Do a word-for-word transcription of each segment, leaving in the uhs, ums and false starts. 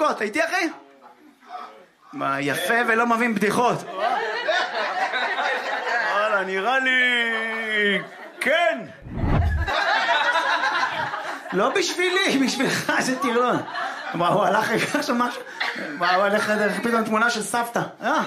דקות. הייתי אחי? מה, יפה ולא מבין בדיחות. וואלה, נראה לי... כן. לא בשבילי, בשבילך, זה טירלון. מה, הוא הלך רגע עכשיו משהו? מה, הוא הלך דרך פתאום תמונה של סבתא. אה?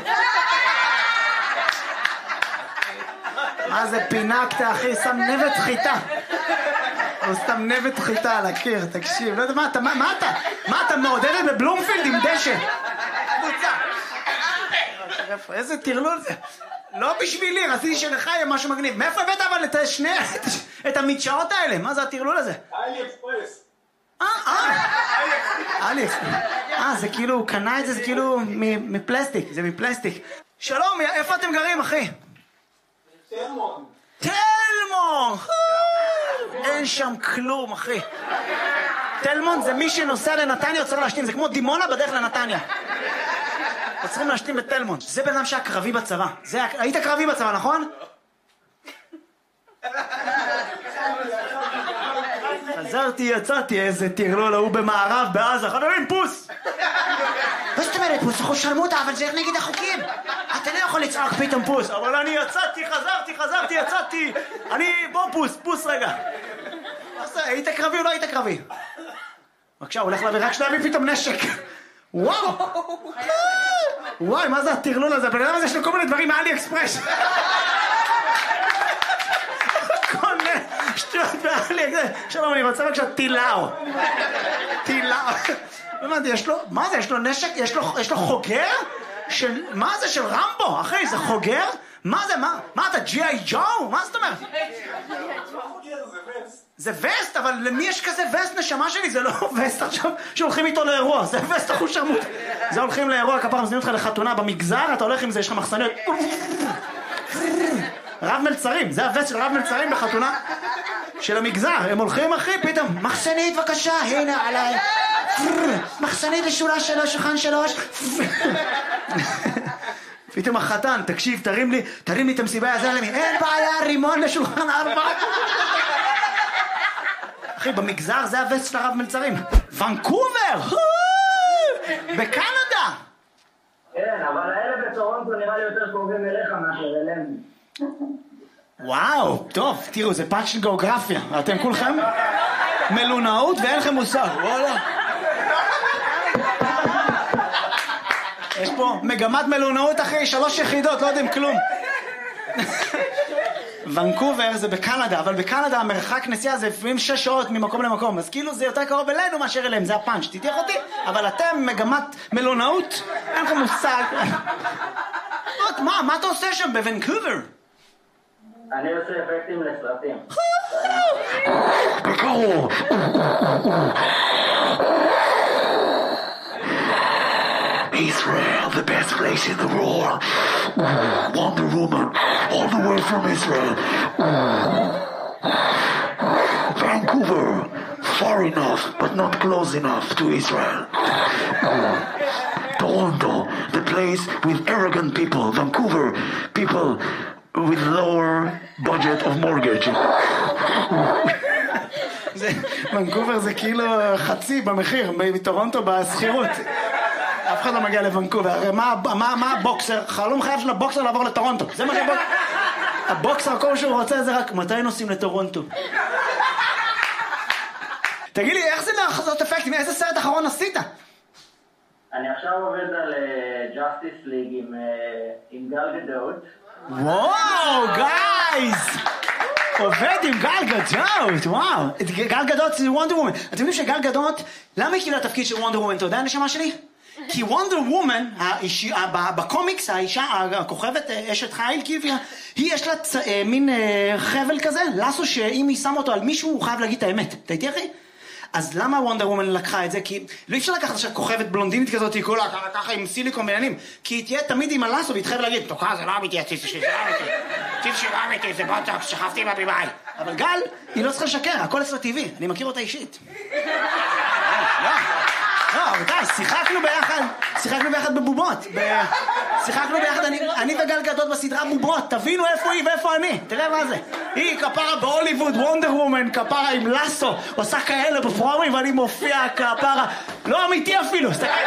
מה זה פינקת, אחי? שם נבט חיטה. הוא סתם נבט חיטה על הקיר, תקשיב. לא יודע, מה אתה, מה אתה? מה אתה מעודדת בבלומפילד עם דשא? קבוצה. איזה טירלון זה. לא בשבילי, רציתי שלך יהיה משהו מגניב. מאיפה הבאת אבל את שני, את המדשאות האלה? מה זה הטירלול הזה? אלי אקספרס. אה, אה. אלי אקספרס. אה, זה כאילו, הוא קנה את זה, זה כאילו מפלסטיק, זה מפלסטיק. שלום, איפה אתם גרים, אחי? תלמון. תלמון! אין שם כלום, אחי. תלמון זה מי שנוסע לנתניה צריך להשתים, זה כמו דימונה בדרך לנתניה. צריכים להשתים בתלמון. זה בן אדם שהיה קרבי בצבא. היית קרבי בצבא, נכון? חזרתי, יצאתי, איזה טירלול, הוא במערב, בעזה, חברים, פוס! מה זאת אומרת פוס? אנחנו שרמוטה, אבל זה נגד החוקים. אתה לא יכול לצעוק פתאום פוס. אבל אני יצאתי, חזרתי, חזרתי, יצאתי. אני, בוא פוס, פוס רגע. היית קרבי או לא היית קרבי? בבקשה, הוא הולך להביא, רק שלהביא פתאום נשק. וואו! וואי, מה זה הטירלול הזה? בן אדם הזה יש לו כל מיני דברים מאלי אקספרס. כל מיני שטויות באלי אקספרס. שלום, אני רוצה בבקשה טילאו. טילאו. באמת, יש לו, מה זה? יש לו נשק? יש לו, יש לו חוגר? של, מה זה? של רמבו? אחי, זה חוגר? מה זה? מה? מה אתה? ג'י איי ג'ו? מה זאת אומרת? זה וסט, אבל למי יש כזה וסט נשמה שלי? זה לא וסט עכשיו שהולכים איתו לאירוע, זה וסט אחו שרמוט. זה הולכים לאירוע, כפר מזמין אותך לחתונה במגזר, אתה הולך עם זה, יש לך מחסניות. רב מלצרים, זה הווסט של רב מלצרים בחתונה של המגזר. הם הולכים אחי, פתאום, מחסנית בבקשה, הנה עליי. מחסנית לשולה שלוש, שולחן שלוש. פתאום החתן, תקשיב, תרים לי, תרים לי את המסיבה, יעזר לי, אין בעיה, רימון לשולחן ארבע. אחי, במגזר זה הווסט של הרב מלצרים. ונקובר! בקנדה! כן, אבל האלה בטורונטו נראה לי יותר קרובים אליך מאשר אלינו. וואו, טוב, תראו, זה פאנץ' של גיאוגרפיה. אתם כולכם מלונאות ואין לכם מושג, וואלה. יש פה מגמת מלונאות אחרי שלוש יחידות, לא יודעים כלום. ונקובר זה בקנדה, אבל בקנדה המרחק נסיעה זה לפעמים שש שעות ממקום למקום, אז כאילו זה יותר קרוב אלינו מאשר אליהם, זה הפאנץ', תתייח אותי, אבל אתם מגמת מלונאות, אין לכם מושג. מה, מה אתה עושה שם בוונקובר? אני עושה אפקטים לסרטים. בקרוב. Israel, the best place in the world. Wonder Woman, all the way from Israel. Vancouver, far enough, but not close enough to Israel. Toronto, the place with arrogant people. Vancouver, people with lower budget of mortgage. ונקובר זה כאילו חצי במחיר, מטורונטו בסחירות. אף אחד לא מגיע לוונקובר, הרי מה, מה, מה הבוקסר? חלום חייב של הבוקסר לעבור לטורונטו, זה מה שבוקסר... הבוקסר, כל שהוא רוצה זה רק, מתי נוסעים לטורונטו? תגיד לי, איך זה לעשות אפקטים? איזה סרט אחרון עשית? אני עכשיו עובד על Justice League עם, עם גל גדות. וואו, גייז! עובד עם גל גדות, וואו. גל גדות זה וונדר וומן. אתם יודעים שגל גדות, למה היא קיבלה תפקיד של וונדר וומן? אתה יודע הנשמה שלי? כי וונדר וומן, בקומיקס, האישה, הכוכבת, אשת חיל, היא יש לה מין חבל כזה, לסו שאם היא שמה אותו על מישהו, הוא חייב להגיד את האמת. אתה איתי אחי? אז למה וונדר וומן לקחה את זה? כי לא אפשר לקחת עכשיו כוכבת בלונדינית כזאת, היא כולה ככה עם סיליקון בעניינים, כי היא תהיה תמיד עם הלסו, והיא תחייב להגיד, תוקע, זה לא אמיתי, הציץ שלי, זה לא אמיתי, הציץ שלי לא אמיתי, זה בוטוקס, שכבתי בבימאי. אבל גל, היא לא צריכה לשקר, הכל אצלה טבעי, אני מכיר אותה אישית. לא, לא, רבותיי, שיחקנו ביחד, שיחקנו ביחד בבובות, שיחקנו ביחד, אני וגל גדות בסדרה בובות, תבינו איפה היא ואיפה אני, תראה מה זה. היא כפרה בהוליווד, וונדר וומן, כפרה עם לסו, עושה כאלה בפרומים ואני מופיע כפרה, לא אמיתי אפילו.